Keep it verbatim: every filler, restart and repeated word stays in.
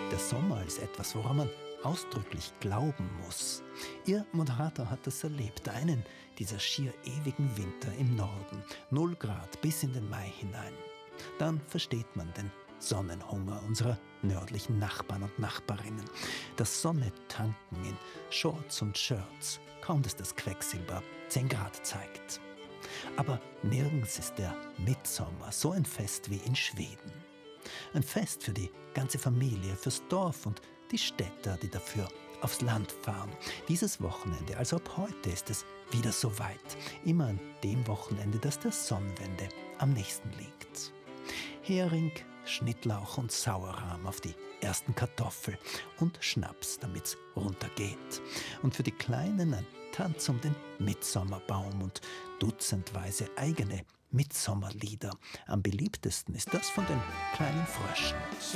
Der Sommer ist etwas, woran man ausdrücklich glauben muss. Ihr Moderator hat das erlebt, einen dieser schier ewigen Winter im Norden. Null Grad bis in den Mai hinein. Dann versteht man den Sonnenhunger unserer nördlichen Nachbarn und Nachbarinnen. Das Sonne tanken in Shorts und Shirts, kaum dass das Quecksilber zehn Grad zeigt. Aber nirgends ist der Mitsommer so ein Fest wie in Schweden. Ein Fest für die ganze Familie, fürs Dorf und die Städter, die dafür aufs Land fahren. Dieses Wochenende, also ab heute, ist es wieder so weit. Immer an dem Wochenende, das der Sonnenwende am nächsten liegt. Hering, Schnittlauch und Sauerrahm auf die ersten Kartoffel und Schnaps, damit's runtergeht. Und für die Kleinen ein Tanz um den Mitsommerbaum und dutzendweise eigene Mitsommerlieder. Am beliebtesten ist das von den kleinen Fröschen.